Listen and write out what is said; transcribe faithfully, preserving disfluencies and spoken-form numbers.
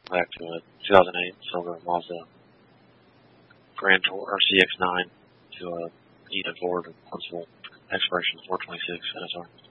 back to a two thousand eight silver Mazda Grand Tour or C X nine to a Eden Ford Huntsville Expiration four twenty-six N S R.